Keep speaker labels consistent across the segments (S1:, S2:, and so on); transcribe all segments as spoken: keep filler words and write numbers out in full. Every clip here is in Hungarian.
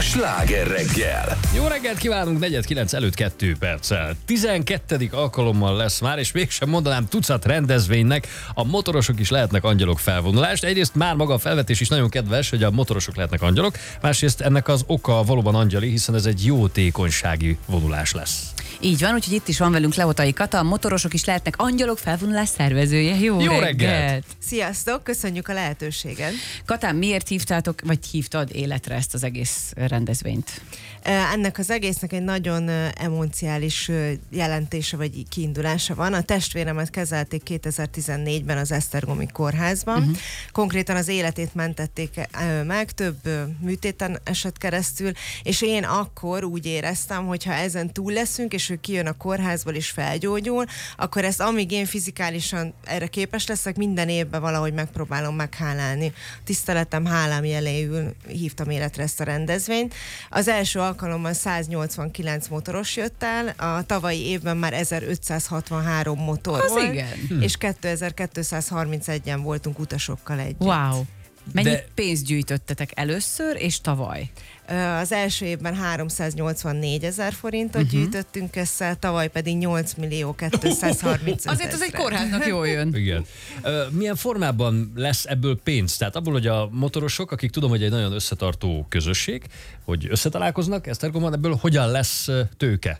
S1: Sláger reggel!
S2: Jó reggelt kívánunk, negyven kilenc előtt kettő perccel. tizenkettedik alkalommal lesz már, és mégsem mondanám tucat rendezvénynek a motorosok is lehetnek angyalok felvonulást. Egyrészt már maga a felvetés is nagyon kedves, hogy a motorosok lehetnek angyalok, másrészt ennek az oka valóban angyali, hiszen ez egy jótékonysági vonulás lesz.
S3: Így van, úgyhogy itt is van velünk Lehotai Kata, a motorosok is lehetnek angyalok felvonulás szervezője. Jó,
S2: Jó
S3: reggelt!
S2: reggelt!
S4: Sziasztok, köszönjük a lehetőséget.
S3: Katám, miért hívtátok, vagy hívtad életre ezt az egész rendezvényt?
S4: Ennek az egésznek egy nagyon emocionális jelentése vagy kiindulása van. A testvéremet kezelték kétezer-tizennégyben az Esztergomi kórházban. Uh-huh. Konkrétan az életét mentették meg, több műtéten esett keresztül, és én akkor úgy éreztem, hogy ha ezen túl leszünk, és ő kijön a kórházból és felgyógyul, akkor ezt amíg én fizikálisan erre képes leszek, minden évben valahogy megpróbálom meghálálni. Tiszteletem, hálám jeléül hívtam életre ezt a rendezvényt. Az első alkalommal száznyolcvankilenc motoros jött el, a tavalyi évben már ezerötszázhatvanhárom motor
S3: az
S4: volt,
S3: igen.
S4: és kétezer-kétszázharmincegyen voltunk utasokkal együtt.
S3: Wow! Mennyi
S2: De...
S3: pénzt gyűjtöttetek először és tavaly?
S4: Az első évben háromszáznyolcvannégy ezer forintot uh-huh. gyűjtöttünk össze, tavaly pedig nyolc millió kétszázharmincöt
S3: Azért az egy kórháznak jól jön.
S2: Igen. Milyen formában lesz ebből pénz? Tehát abból, hogy a motorosok, akik tudom, hogy egy nagyon összetartó közösség, hogy összetalálkoznak Esztergomban, ebből hogyan lesz tőke?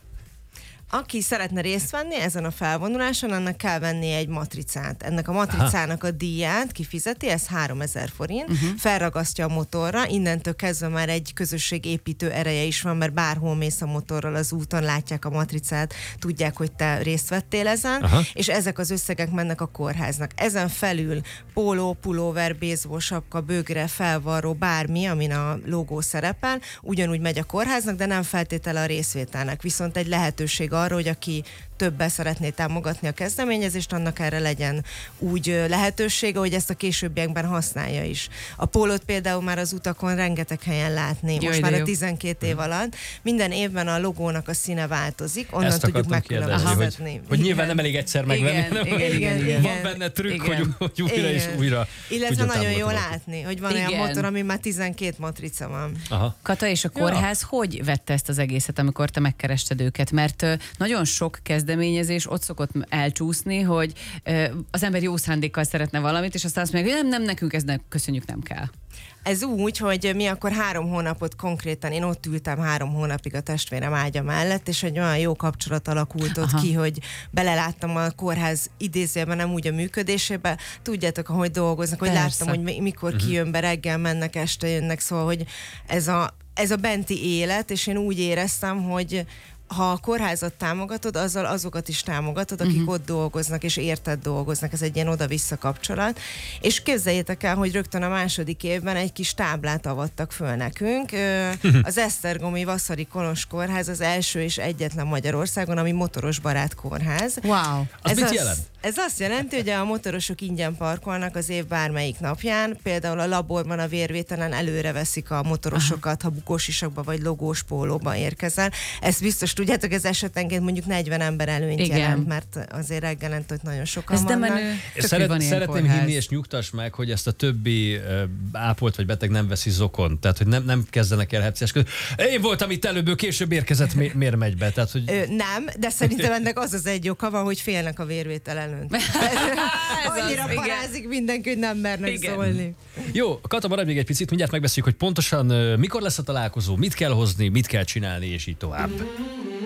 S4: Aki szeretne részt venni ezen a felvonuláson, annak kell venni egy matricát. Ennek a matricának a díját kifizeti, ez háromezer forint, uh-huh. felragasztja a motorra, innentől kezdve már egy közösségépítő ereje is van, mert bárhol mész a motorral az úton, látják a matricát, tudják, hogy te részt vettél ezen, uh-huh. és ezek az összegek mennek a kórháznak. Ezen felül póló, pulóver, baseball sapka, bögre, felvarró, bármi, amin a logó szerepel, ugyanúgy megy a kórháznak, de nem feltétele a részvételnek, viszont egy lehetőség arra, hogy aki többel szeretné támogatni a kezdeményezést, annak erre legyen úgy lehetősége, hogy ezt a későbbiekben használja is. A pólót például már az utakon rengeteg helyen látni, most Jaj, már a tizenkét év alatt. Minden évben a logónak a színe változik, onnan
S2: Ezt
S4: tudjuk megkülönböztetni.
S2: Hogy, hogy nyilván nem elég egyszer megvenni,
S3: igen,
S2: hanem
S3: igen, igen,
S2: van
S4: igen,
S2: benne trükk, hogy,
S4: igen,
S2: hogy újra
S4: igen.
S2: és újra.
S4: Illetve nagyon jó látni, hogy van igen. olyan motor, ami már tizenkét matrica van.
S2: Aha.
S3: Kata, és a kórház ja. hogy vette ezt az egészet, amikor te megkerested őket? Mert uh, nagyon sok kezdeményezés ott szokott elcsúszni, hogy uh, az ember jó szándékkal szeretne valamit, és aztán azt mondja, hogy nem, nem, nekünk ez ne, köszönjük, nem kell.
S4: Ez úgy, hogy mi akkor három hónapot konkrétan, én ott ültem három hónapig a testvérem ágya mellett, és egy olyan jó kapcsolat alakult ott ki, hogy beleláttam a kórház idézőjelben, nem úgy a működésébe. Tudjátok, ahogy dolgoznak, hogy
S3: Persze.
S4: láttam, hogy mikor kijön be, reggel mennek, este jönnek, szóval, hogy ez a, ez a benti élet, és én úgy éreztem, hogy ha a kórházat támogatod, azzal azokat is támogatod, akik uh-huh. ott dolgoznak, és érted dolgoznak. Ez egy ilyen oda-vissza kapcsolat. És képzeljétek el, hogy rögtön a második évben egy kis táblát avattak föl nekünk. Az Esztergomi Vaszari Kolozs Kórház az első és egyetlen Magyarországon, ami motoros barát kórház.
S3: Wow!
S2: Az
S4: ez
S2: mit
S4: az,
S2: jelent?
S4: Ez azt jelenti, hogy a motorosok ingyen parkolnak az év bármelyik napján. Például a laborban a vérvételen előre veszik a motorosokat, Aha. ha bukósisakba vagy logós pólóba érkezel. Ezt biztos tudjátok, ez esetenként mondjuk negyven ember előnyt Igen. jelent, mert azért reggelent ott nagyon sokan
S3: ez
S4: vannak.
S3: Menő.
S2: Szeret,
S3: van
S2: szeretném
S3: kórház.
S2: hinni, és nyugtass meg, hogy ezt a többi uh, ápolt vagy beteg nem veszi zokon. Tehát, hogy nem, nem kezdenek el hepciáskodni. Én voltam itt előbb, ő később érkezett, mi, miért megy be? Tehát, hogy...
S4: Ö, nem, de szerintem ennek az az egy oka van, hogy félnek a vérvétel előtt. Annyira az, parázik igen. mindenki, hogy nem mernek igen. szólni.
S2: Jó, Kata, maradj még egy picit, mindjárt megbeszéljük, hogy pontosan uh, mikor lesz a találkozó, mit kell hozni, mit kell csinálni, és így tovább.